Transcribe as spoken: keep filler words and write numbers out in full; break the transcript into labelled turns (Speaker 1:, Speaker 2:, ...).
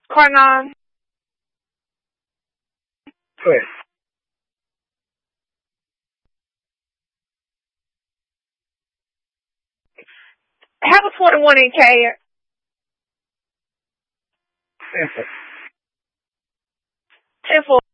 Speaker 1: Car nine.
Speaker 2: Go ahead.
Speaker 1: Have a twenty-one in K.
Speaker 2: Ten four.
Speaker 1: ten four.